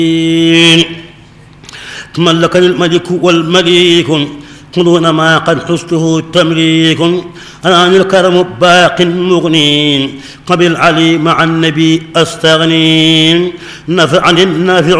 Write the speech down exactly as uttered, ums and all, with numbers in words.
تملكني الملك والمليك دون ما قد حسته التمليك أنا عن الكرم باق مغنين قبل علي مع النبي أستغنين نفعني النافع